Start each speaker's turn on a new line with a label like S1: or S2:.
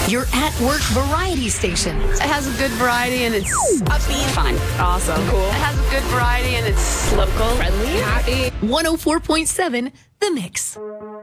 S1: Your at-work variety station.
S2: It has a good variety and it's upbeat, fun, awesome, cool. It has a good variety and it's local, friendly, happy.
S1: 104.7 The Mix.